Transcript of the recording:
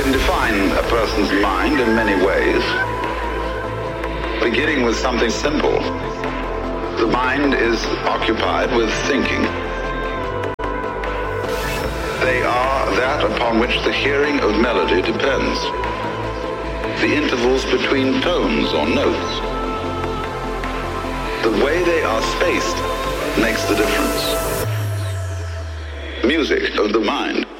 can define a person's mind in many ways, beginning with something simple. The mind is occupied with thinking. They are that upon which the hearing of melody depends. The intervals between tones or notes. The way they are spaced makes the difference. Music of the mind.